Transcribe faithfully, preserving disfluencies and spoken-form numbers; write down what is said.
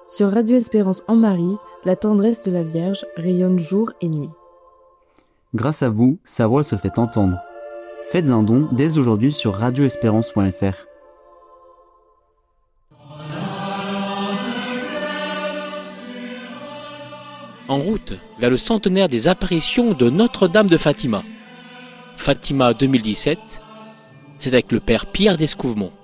Sur Radio Espérance en Marie, la tendresse de la Vierge rayonne jour et nuit. Grâce à vous, sa voix se fait entendre. Faites un don dès aujourd'hui sur radio espérance point f r. En route vers le centenaire des apparitions de Notre-Dame de Fatima. Fatima deux mille dix-sept, c'est avec le Père Pierre d'Escouvemont.